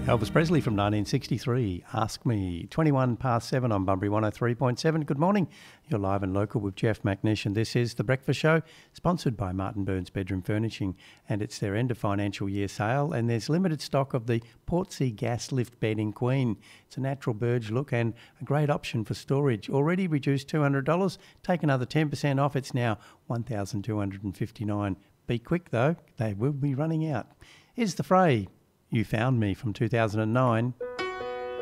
Elvis Presley from 1963, Ask Me. 21 past 7 on Bunbury 103.7. Good morning. You're live and local with Jeff McNish, and this is The Breakfast Show, sponsored by Martin Burns Bedroom Furnishing, and it's their end of financial year sale, and there's limited stock of the Portsea gas lift bed in Queen. It's a natural burge look and a great option for storage. Already reduced $200. Take another 10% off. It's now $1,259. Be quick though, they will be running out. Here's The Fray. You Found Me from 2009.